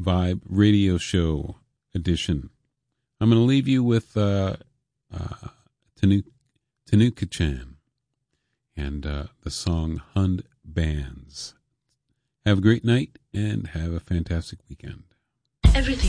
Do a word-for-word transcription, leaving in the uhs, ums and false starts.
Vibe Radio Show edition. I'm going to leave you with uh, uh, Tanuka Chan and uh, the song Hund Bands. Have a great night and have a fantastic weekend. Everything